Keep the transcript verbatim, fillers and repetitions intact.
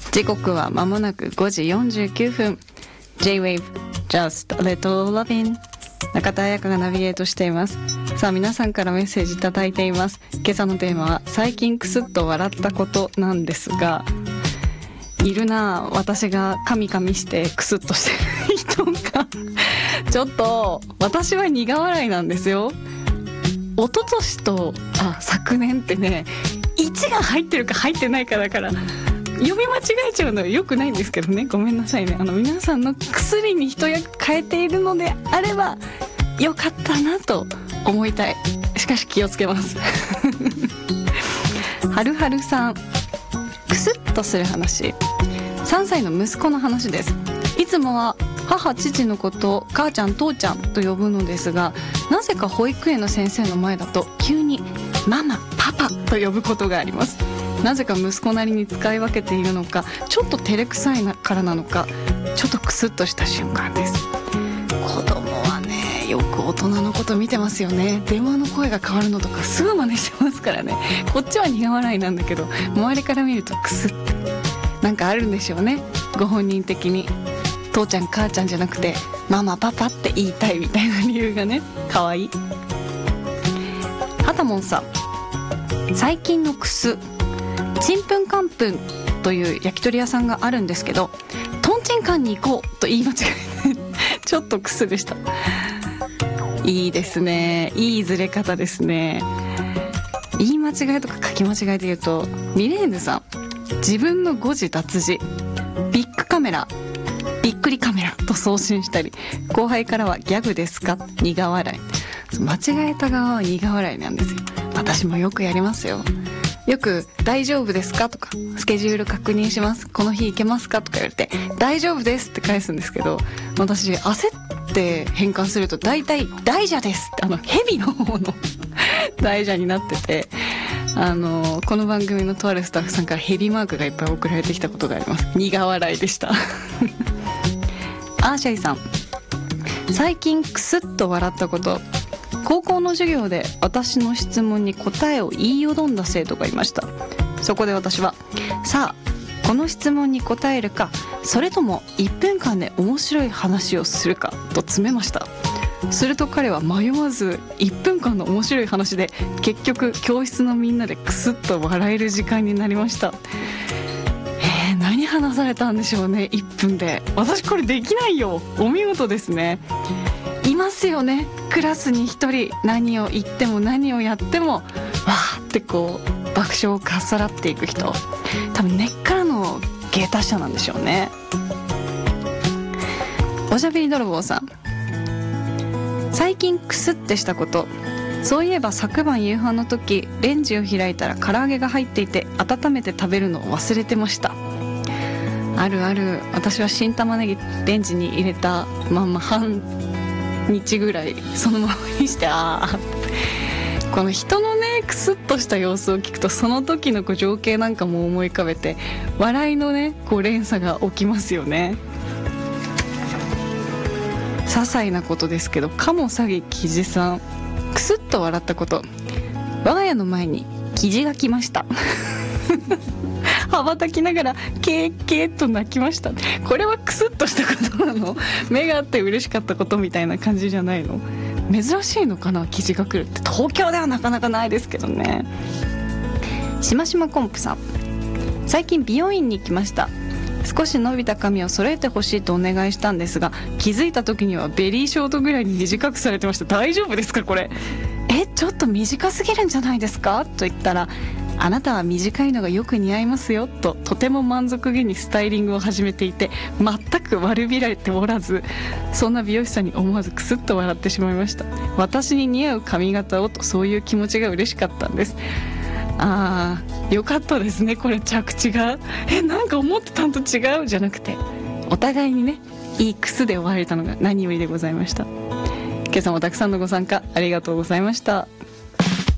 時刻は間もなくごじよんじゅうきゅうふん。 J-Wave Just a Little Lovin'、 中田彩香がナビゲートしています。さあ、皆さんからメッセージいただいています。今朝のテーマは最近クスッと笑ったことなんですが、いるなぁ、私がカミカミしてクスッとしてる人がちょっと私は苦笑いなんですよ。一昨年とあ昨年ってね、いちが入ってるか入ってないかだから読み間違えちゃうのは良くないんですけどね、ごめんなさいね。あの皆さんの薬に一役変えているのであればよかったなと思いたい。しかし気をつけますはるはるさん、クスッとする話。さんさいの息子の話です。いつもは母父のことを母ちゃん父ちゃんと呼ぶのですが、なぜか保育園の先生の前だと急にママパパと呼ぶことがあります。なぜか息子なりに使い分けているのか、ちょっと照れくさいからなのか、ちょっとクスッとした瞬間です。子供はね、よく大人のこと見てますよね。電話の声が変わるのとかすぐ真似してますからね。こっちは苦笑いなんだけど、周りから見るとクスッてなんかあるんでしょうね、ご本人的に。父ちゃん母ちゃんじゃなくてママパパって言いたいみたいな理由がね、かわいい。はたもんさん、最近のクス、ちんぷんかんぷんという焼き鳥屋さんがあるんですけど、とんちんかんに行こうと言い間違えてちょっとクスでした。いいですね、いいずれ方ですね。言い間違いとか書き間違いで言うと、ミレーヌさん、自分の誤字脱字、ビッグカメラびっくりカメラと送信したり、後輩からはギャグですか苦笑い。間違えた側は苦笑いなんですよ。私もよくやりますよ。よく大丈夫ですかとか、スケジュール確認します、この日行けますかとか言われて大丈夫ですって返すんですけど、私焦って変換すると大体大蛇ですって、あの蛇の方の大蛇になってて、あのこの番組のとあるスタッフさんからヘビマークがいっぱい送られてきたことがあります。苦笑いでしたアーシャイさん、最近クスッと笑ったこと。高校の授業で私の質問に答えを言いよどんだ生徒がいました。そこで私は、さあこの質問に答えるか、それともいっぷんかんで面白い話をするかと詰めました。すると彼は迷わずいっぷんかんの面白い話で、結局教室のみんなでクスッと笑える時間になりました。えー、何話されたんでしょうね、いっぷんで。私これできないよ。お見事ですね。いますよね、クラスに一人何を言っても何をやってもわーってこう爆笑をかっさらっていく人。多分根っからの芸達者なんでしょうね。おしゃべり泥棒さん、最近クスッてしたこと。そういえば昨晩夕飯の時、レンジを開いたら唐揚げが入っていて温めて食べるのを忘れてました。あるある。私は新玉ねぎレンジに入れたまんま半日ぐらいそのままにして、ああこの人のねクスッとした様子を聞くと、その時のこう情景なんかも思い浮かべて笑いのねこう連鎖が起きますよね。些細なことですけど、カモ詐欺キジさん、クスッと笑ったこと。我が家の前にキジが来ました羽ばたきながらケーケーと泣きました。これはクスッとしたことなの？目があって嬉しかったことみたいな感じじゃないの？珍しいのかな、キジが来るって。東京ではなかなかないですけどね。しましまコンプさん、最近美容院に行きました。少し伸びた髪を揃えてほしいとお願いしたんですが、気づいた時にはベリーショートぐらいに短くされてました。大丈夫ですかこれ？え、ちょっと短すぎるんじゃないですかと言ったら、あなたは短いのがよく似合いますよととても満足げにスタイリングを始めていて、全く悪びられておらず、そんな美容師さんに思わずクスッと笑ってしまいました。私に似合う髪型をと、そういう気持ちが嬉しかったんです。あー、よかったですね、これ着地が。え、なんか思ってたんと違うじゃなくて、お互いにねいいクスで終われたのが何よりでございました。今朝もたくさんのご参加ありがとうございました。